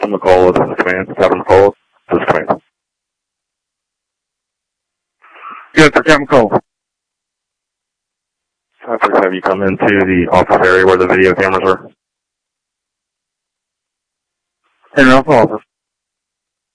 Captain McCall, this is command. Captain McCall, this is command. Good, for Captain McCall. 5-6, have you come into the office area where the video cameras are? In Alpha office.